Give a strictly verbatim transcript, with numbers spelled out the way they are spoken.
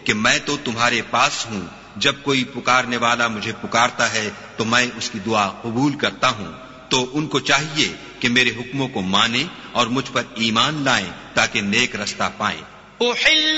कि मैं तो तुम्हारे पास हूँ, जब कोई पुकारने वाला मुझे पुकारता है तो मैं उसकी दुआ कबूल करता हूँ। तो उनको चाहिए कि मेरे हुक्मों को माने और मुझ पर ईमान लाएं ताकि नेक रास्ता पाएं।